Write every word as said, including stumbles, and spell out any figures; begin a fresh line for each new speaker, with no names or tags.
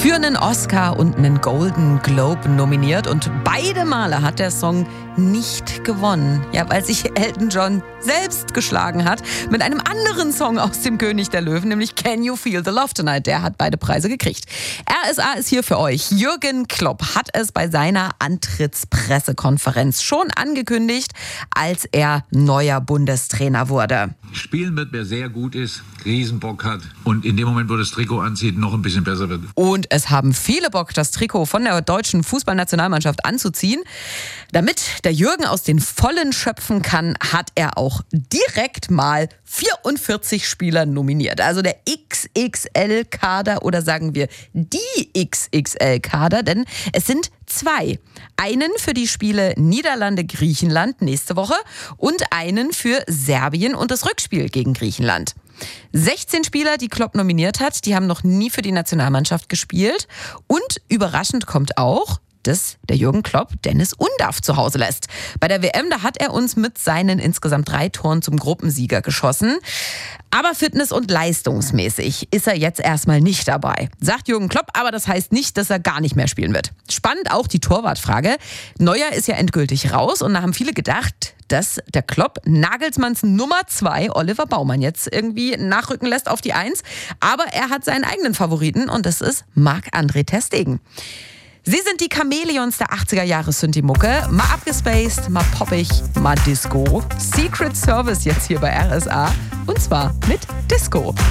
für einen Oscar und einen Golden Globe nominiert und beide Male hat der Song nicht gewonnen. Ja, weil sich Elton John selbst geschlagen hat mit einem anderen Song aus dem König der Löwen, nämlich Can You Feel the Love Tonight? Der hat beide Preise gekriegt. R S A ist hier für euch. Jürgen Klopp hat es bei seiner Antrittspressekonferenz schon angekündigt, als er neuer Bundestrainer wurde.
Spielen wird, wer sehr gut ist, Riesenbock hat und in dem Moment, wo das Trikot anzieht, noch ein bisschen besser wird.
Und es haben viele Bock, das Trikot von der deutschen Fußballnationalmannschaft anzuziehen. Damit der Jürgen aus den Vollen schöpfen kann, hat er auch direkt mal vierundvierzig Spieler nominiert. Also der X X L-Kader oder sagen wir die X X L-Kader, denn es sind zwei. Einen für die Spiele Niederlande-Griechenland nächste Woche und einen für Serbien und das Rückspiel gegen Griechenland. sechzehn Spieler, die Klopp nominiert hat, die haben noch nie für die Nationalmannschaft gespielt. Und überraschend kommt auch, dass der Jürgen Klopp Dennis Undaff zu Hause lässt. Bei der W M, da hat er uns mit seinen insgesamt drei Toren zum Gruppensieger geschossen. Aber fitness- und leistungsmäßig ist er jetzt erstmal nicht dabei, sagt Jürgen Klopp, aber das heißt nicht, dass er gar nicht mehr spielen wird. Spannend auch die Torwartfrage. Neuer ist ja endgültig raus und da haben viele gedacht, dass der Klopp Nagelsmanns Nummer zwei, Oliver Baumann, jetzt irgendwie nachrücken lässt auf die Eins. Aber er hat seinen eigenen Favoriten und das ist Marc-André ter Stegen. Sie sind die Chamäleons der achtziger-Jahre-Synthi-Mucke. Mal abgespaced, mal poppig, mal Disco. Secret Service jetzt hier bei R S A. Und zwar mit Disco.